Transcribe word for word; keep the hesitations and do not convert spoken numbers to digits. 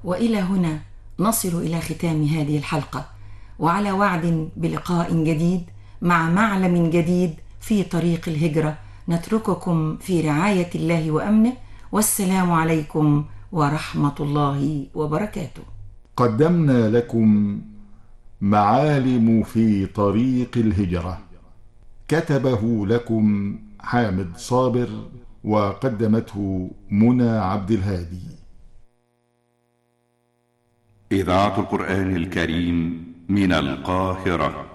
وإلى هنا نصل إلى ختام هذه الحلقة، وعلى وعد بلقاء جديد مع معلم جديد في طريق الهجرة. نترككم في رعاية الله وأمنه، والسلام عليكم ورحمة الله وبركاته. قدمنا لكم معالم في طريق الهجرة، كتبه لكم حامد صابر، وقدمته منى عبد الهادي. إذاعة القرآن الكريم من القاهرة.